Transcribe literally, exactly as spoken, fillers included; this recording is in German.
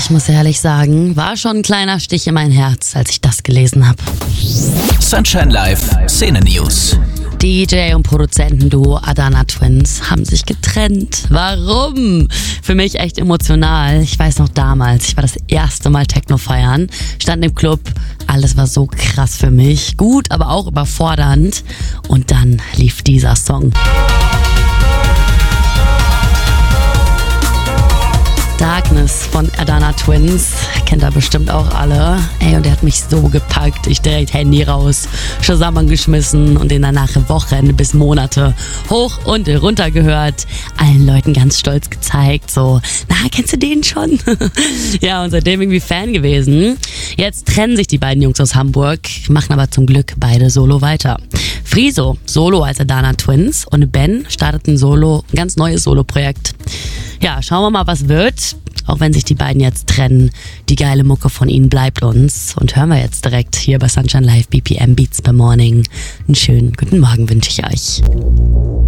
ich muss ehrlich sagen, war schon ein kleiner Stich in mein Herz, als ich das gelesen habe. Sunshine Live Szene News. D J und Produzentenduo Adana Twins haben sich getrennt. Warum? Für mich echt emotional. Ich weiß noch damals, ich war das erste Mal Techno feiern, stand im Club, alles war so krass für mich. Gut, aber auch überfordernd. Und dann lief dieser Song. Darkness von Adana Twins, kennt ihr bestimmt auch alle. Ey, und der hat mich so gepackt. Ich direkt Handy raus, Shazam angeschmissen und den danach Wochen bis Monate hoch und runter gehört. Allen Leuten ganz stolz gezeigt, so, na, kennst du den schon? Ja, und seitdem irgendwie Fan gewesen. Jetzt trennen sich die beiden Jungs aus Hamburg, machen aber zum Glück beide solo weiter. Friso, solo als Adana Twins, und Ben startet ein Solo, ein ganz neues Solo-Projekt. Ja, schauen wir mal, was wird. Auch wenn sich die beiden jetzt trennen, die geile Mucke von ihnen bleibt uns. Und hören wir jetzt direkt hier bei Sunshine Live B P M Beats per Morning. Einen schönen guten Morgen wünsche ich euch.